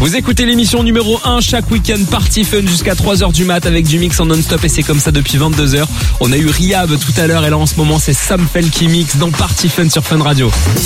Vous écoutez l'émission numéro 1 chaque week-end, Party Fun jusqu'à 3h du mat avec du mix en non-stop et c'est comme ça depuis 22h. On a eu Rihab tout à l'heure et là en ce moment c'est Sam Fell qui mixe dans Party Fun sur Fun Radio.